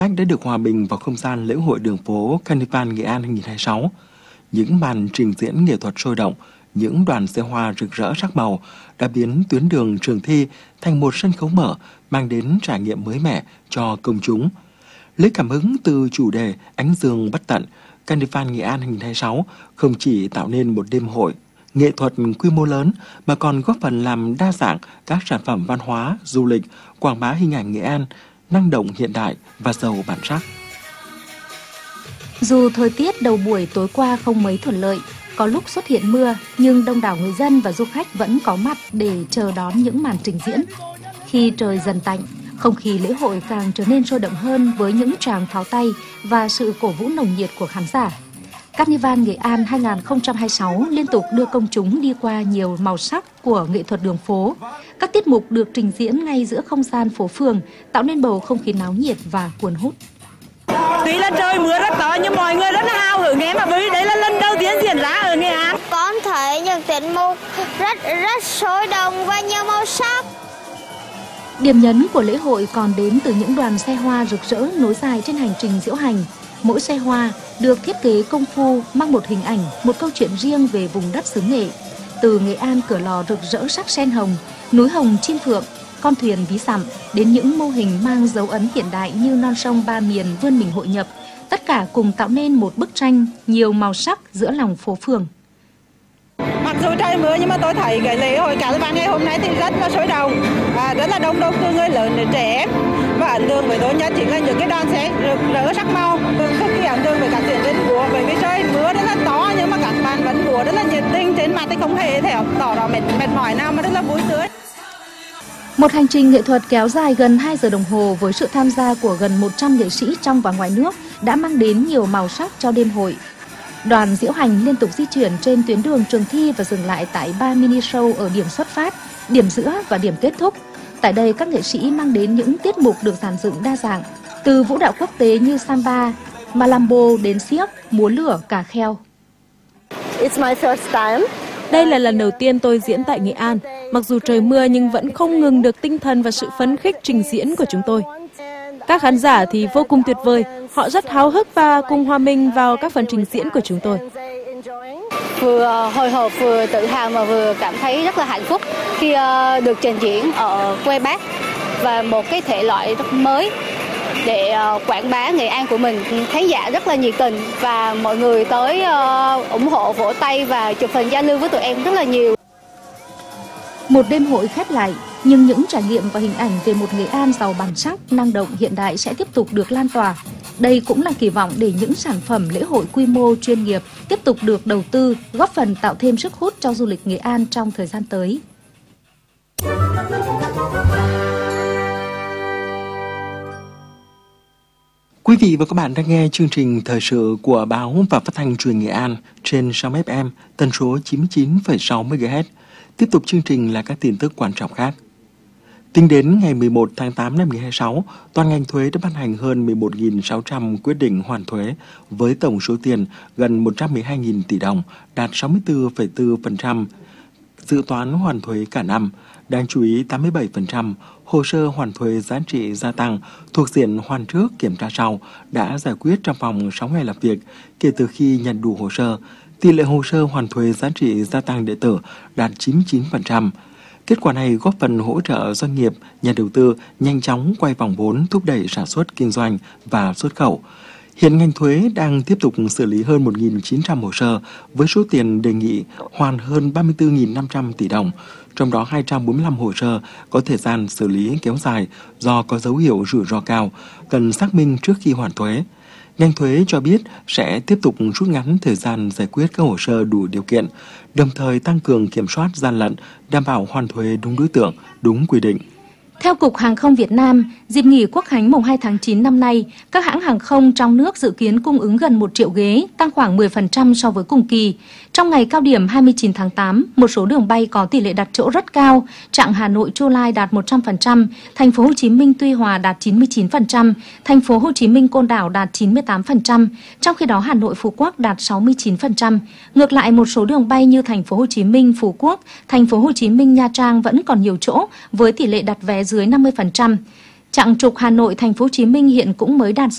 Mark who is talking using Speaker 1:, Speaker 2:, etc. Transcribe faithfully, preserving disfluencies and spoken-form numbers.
Speaker 1: Khách đã được hòa bình vào không gian lễ hội đường phố Carnival Nghệ An hai nghìn không trăm hai mươi sáu. Những màn trình diễn nghệ thuật sôi động, những đoàn xe hoa rực rỡ sắc màu đã biến tuyến đường Trường Thi thành một sân khấu mở, mang đến trải nghiệm mới mẻ cho công chúng. Lấy cảm hứng từ chủ đề Ánh Dương Bất Tận, Carnival Nghệ An hai nghìn không trăm hai mươi sáu không chỉ tạo nên một đêm hội nghệ thuật quy mô lớn mà còn góp phần làm đa dạng các sản phẩm văn hóa, du lịch, quảng bá hình ảnh Nghệ An năng động hiện đại và giàu bản sắc.
Speaker 2: Dù thời tiết đầu buổi tối qua không mấy thuận lợi, có lúc xuất hiện mưa, nhưng đông đảo người dân và du khách vẫn có mặt để chờ đón những màn trình diễn. Khi trời dần tạnh, không khí lễ hội càng trở nên sôi động hơn với những tràng pháo tay và sự cổ vũ nồng nhiệt của khán giả. Carnival Nghệ An hai nghìn không trăm hai mươi sáu liên tục đưa công chúng đi qua nhiều màu sắc của nghệ thuật đường phố. Các tiết mục được trình diễn ngay giữa không gian phố phường, tạo nên bầu không khí náo nhiệt và cuốn hút.
Speaker 3: Tuy là trời mưa rất to nhưng mọi người rất là hào hứng nghe mà bởi đây là lần đầu tiên diễn ra ở Nghệ An.
Speaker 4: Con thấy những tiết mục rất rất sôi động và nhiều màu sắc.
Speaker 2: Điểm nhấn của lễ hội còn đến từ những đoàn xe hoa rực rỡ nối dài trên hành trình diễu hành. Mỗi xe hoa được thiết kế công phu, mang một hình ảnh, một câu chuyện riêng về vùng đất xứ Nghệ. Từ Nghệ An Cửa Lò rực rỡ sắc sen hồng, núi hồng chim phượng, con thuyền ví dặm, đến những mô hình mang dấu ấn hiện đại như non sông ba miền vươn mình hội nhập, tất cả cùng tạo nên một bức tranh nhiều màu sắc giữa lòng phố phường.
Speaker 3: Mặc dù trời mưa nhưng mà tôi thấy cái lễ hội Carnival ngày hôm nay thì rất là sôi động, à, rất là đông đông từ người lớn đến trẻ em. Và ấn tượng với tôi nhất chính là những cái đoàn xe rực rỡ sắc màu. Tôi cực kỳ ấn tượng với các diễn viên múa, bởi vì trời mưa rất là to nhưng mà các bạn vẫn múa rất là nhiệt tình, trên mặt thì không hề thể tỏ rõ mệt mệt mỏi nào mà rất là vui tươi.
Speaker 2: Một hành trình nghệ thuật kéo dài gần hai giờ đồng hồ với sự tham gia của gần một trăm nghệ sĩ trong và ngoài nước đã mang đến nhiều màu sắc cho đêm hội. Đoàn diễu hành liên tục di chuyển trên tuyến đường Trường Thi và dừng lại tại ba mini show ở điểm xuất phát, điểm giữa và điểm kết thúc. Tại đây, các nghệ sĩ mang đến những tiết mục được dàn dựng đa dạng, từ vũ đạo quốc tế như samba, malambo đến xiếc, múa lửa, cà kheo.
Speaker 5: It's my first time.
Speaker 6: Đây là lần đầu tiên tôi diễn tại Nghệ An. Mặc dù trời mưa nhưng vẫn không ngừng được tinh thần và sự phấn khích trình diễn của chúng tôi. Các khán giả thì vô cùng tuyệt vời, họ rất háo hức và cùng hòa mình vào các phần trình diễn của chúng tôi.
Speaker 5: Vừa hồi hộp, vừa tự hào mà vừa cảm thấy rất là hạnh phúc khi được trình diễn ở quê Bác và một cái thể loại rất mới để quảng bá Nghệ An của mình. Khán giả rất là nhiệt tình và mọi người tới ủng hộ, vỗ tay và chụp hình giao lưu với tụi em rất là nhiều.
Speaker 2: Một đêm hội khép lại, nhưng những trải nghiệm và hình ảnh về một Nghệ An giàu bản sắc, năng động, hiện đại sẽ tiếp tục được lan tỏa. Đây cũng là kỳ vọng để những sản phẩm lễ hội quy mô chuyên nghiệp tiếp tục được đầu tư, góp phần tạo thêm sức hút cho du lịch Nghệ An trong thời gian tới.
Speaker 1: Quý vị và các bạn đang nghe chương trình thời sự của báo và phát thanh truyền Nghệ An trên sóng ép em tần số chín mươi chín phẩy sáu mê ga héc. Tiếp tục chương trình là các tin tức quan trọng khác. Tính đến ngày mười một tháng tám năm hai nghìn không trăm hai mươi sáu, toàn ngành thuế đã ban hành hơn mười một nghìn sáu trăm quyết định hoàn thuế với tổng số tiền gần một trăm mười hai nghìn tỷ đồng, đạt sáu mươi tư phẩy bốn phần trăm dự toán hoàn thuế cả năm. Đáng chú ý, tám mươi bảy phần trăm hồ sơ hoàn thuế giá trị gia tăng thuộc diện hoàn trước kiểm tra sau đã giải quyết trong vòng sáu ngày làm việc kể từ khi nhận đủ hồ sơ. Tỷ lệ hồ sơ hoàn thuế giá trị gia tăng điện tử đạt chín mươi chín phần trăm. Kết quả này góp phần hỗ trợ doanh nghiệp, nhà đầu tư nhanh chóng quay vòng vốn, thúc đẩy sản xuất, kinh doanh và xuất khẩu. Hiện ngành thuế đang tiếp tục xử lý hơn một nghìn chín trăm hồ sơ với số tiền đề nghị hoàn hơn ba mươi tư nghìn năm trăm tỷ đồng. Trong đó hai trăm bốn mươi lăm hồ sơ có thời gian xử lý kéo dài do có dấu hiệu rủi ro cao, cần xác minh trước khi hoàn thuế. Ngành thuế cho biết sẽ tiếp tục rút ngắn thời gian giải quyết các hồ sơ đủ điều kiện, đồng thời tăng cường kiểm soát gian lận, đảm bảo hoàn thuế đúng đối tượng, đúng quy định.
Speaker 2: Theo Cục Hàng không Việt Nam, dịp nghỉ Quốc khánh mùng hai tháng chín năm nay, các hãng hàng không trong nước dự kiến cung ứng gần một triệu ghế, tăng khoảng mười phần trăm so với cùng kỳ. Trong ngày cao điểm hai mươi chín tháng tám, một số đường bay có tỷ lệ đặt chỗ rất cao, chặng Hà Nội Chu Lai đạt một trăm phần trăm, thành phố Hồ Chí Minh Tuy Hòa đạt chín mươi chín phần trăm, thành phố Hồ Chí Minh Côn Đảo đạt chín mươi tám phần trăm, trong khi đó Hà Nội Phú Quốc đạt sáu mươi chín phần trăm. Ngược lại, một số đường bay như thành phố Hồ Chí Minh Phú Quốc, thành phố Hồ Chí Minh Nha Trang vẫn còn nhiều chỗ với tỷ lệ đặt vé dưới năm mươi phần trăm. Chặng trục Hà Nội Thành phố Hồ Chí Minh hiện cũng mới đạt